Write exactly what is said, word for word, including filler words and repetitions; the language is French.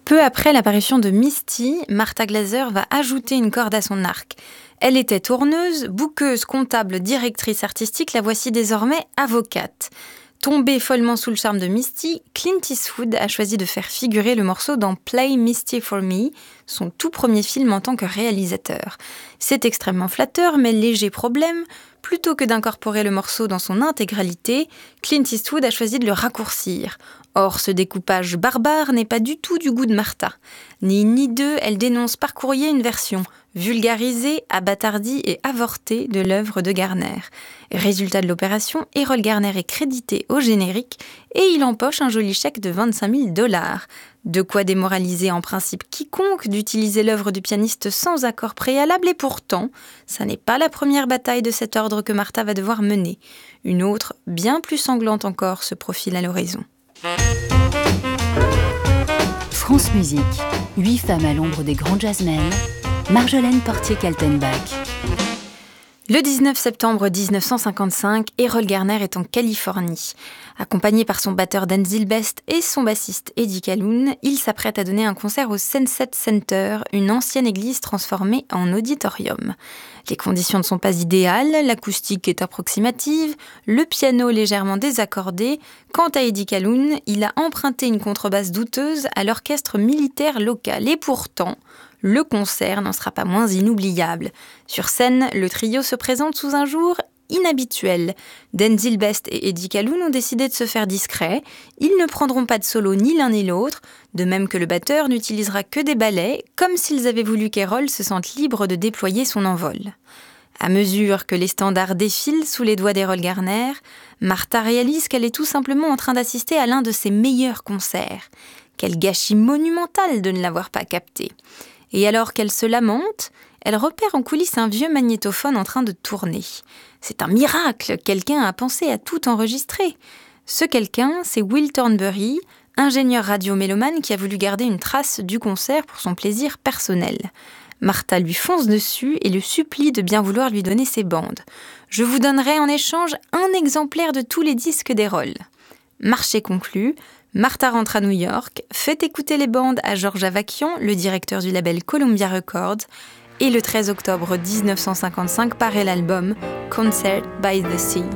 Peu après l'apparition de Misty, Martha Glaser va ajouter une corde à son arc. Elle était tourneuse, bouqueuse, comptable, directrice artistique, la voici désormais avocate. Tombé follement sous le charme de Misty, Clint Eastwood a choisi de faire figurer le morceau dans Play Misty for Me, son tout premier film en tant que réalisateur. C'est extrêmement flatteur, mais léger problème, plutôt que d'incorporer le morceau dans son intégralité, Clint Eastwood a choisi de le raccourcir. Or, ce découpage barbare n'est pas du tout du goût de Martha. Ni une ni deux, elle dénonce par courrier une version vulgarisée, abâtardie et avortée de l'œuvre de Garner. Résultat de l'opération, Errol Garner est crédité au générique et il empoche un joli chèque de vingt-cinq mille dollars. De quoi démoraliser en principe quiconque d'utiliser l'œuvre du pianiste sans accord préalable, et pourtant, ça n'est pas la première bataille de cet ordre que Martha va devoir mener. Une autre, bien plus sanglante encore, se profile à l'horizon. France Musique, huit femmes à l'ombre des grands jazzmen, Marjolaine Portier-Kaltenbach. Le dix-neuf septembre dix-neuf cent cinquante-cinq, Errol Garner est en Californie. Accompagné par son batteur Dan Zilbest et son bassiste Eddie Calhoun, il s'apprête à donner un concert au Sunset Center, une ancienne église transformée en auditorium. Les conditions ne sont pas idéales, l'acoustique est approximative, le piano légèrement désaccordé. Quant à Eddie Calhoun, il a emprunté une contrebasse douteuse à l'orchestre militaire local. Et pourtant, le concert n'en sera pas moins inoubliable. Sur scène, le trio se présente sous un jour inhabituel. Dan Zilbest et Eddie Calhoun ont décidé de se faire discrets. Ils ne prendront pas de solo ni l'un ni l'autre, de même que le batteur n'utilisera que des ballets, comme s'ils avaient voulu qu'Errol se sente libre de déployer son envol. À mesure que les standards défilent sous les doigts d'Errol Garner, Martha réalise qu'elle est tout simplement en train d'assister à l'un de ses meilleurs concerts. Quel gâchis monumental de ne l'avoir pas capté. Et alors qu'elle se lamente, elle repère en coulisses un vieux magnétophone en train de tourner. C'est un miracle, quelqu'un a pensé à tout enregistrer. Ce quelqu'un, c'est Will Thornbury, ingénieur radio-mélomane qui a voulu garder une trace du concert pour son plaisir personnel. Martha lui fonce dessus et le supplie de bien vouloir lui donner ses bandes. « Je vous donnerai en échange un exemplaire de tous les disques d'Errol. » Marché conclu, Martha rentre à New York, fait écouter les bandes à George Avakian, le directeur du label Columbia Records, et le treize octobre dix-neuf cent cinquante-cinq paraît l'album Concert by the Sea.